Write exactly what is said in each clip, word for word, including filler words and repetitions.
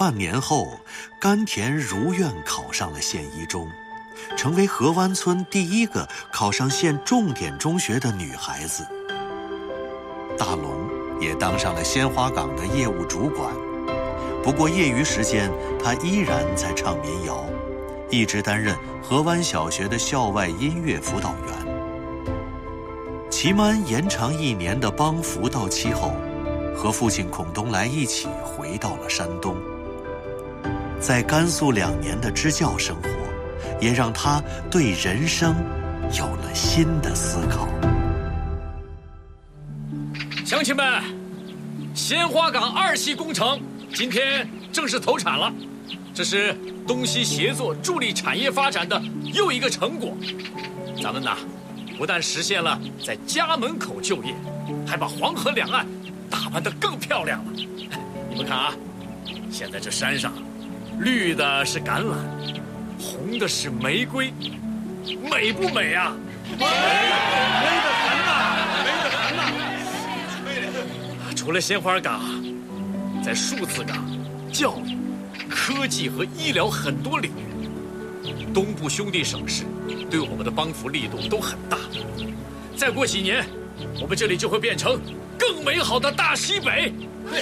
半年后，甘田如愿考上了县一中，成为河湾村第一个考上县重点中学的女孩子。大龙也当上了鲜花岗的业务主管，不过业余时间他依然在唱民谣，一直担任河湾小学的校外音乐辅导员。期满延长一年的帮扶到期后，和父亲孔东来一起回到了山东。在甘肃两年的支教生活，也让他对人生有了新的思考。 乡亲们，鲜花岗二期工程今天正式投产了，这是东西协作助力产业发展的又一个成果。咱们呐，不但实现了在家门口就业，还把黄河两岸打扮得更漂亮了。你们看啊，现在这山上，绿的是橄榄，红的是玫瑰，美不美啊？美，美得很呐，美得很呐。除了鲜花岗，在数字岗、教育、科技和医疗很多领域，东部兄弟省市对我们的帮扶力度都很大。再过几年，我们这里就会变成更美好的大西北。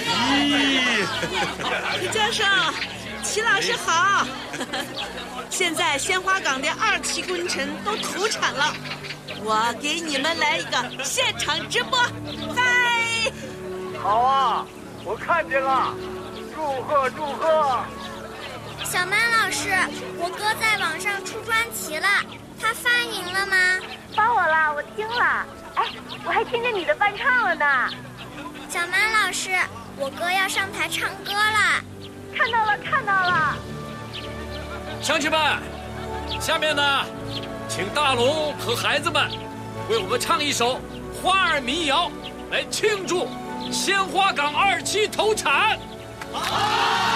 李教授，齐老师好。现在鲜花岗的二期工程都投产了，我给你们来一个现场直播。嗨！ 好啊，我看见了，祝贺祝贺！ 小曼老师，我哥在网上出专辑了，他发您了吗？ 发我了，我听了。哎，我还听见你的伴唱了呢。 小曼老师，我哥要上台唱歌了。 看到了，看到了。 乡亲们，下面呢，请大龙和孩子们为我们唱一首花儿民谣，来庆祝鲜花岗二期投产。好。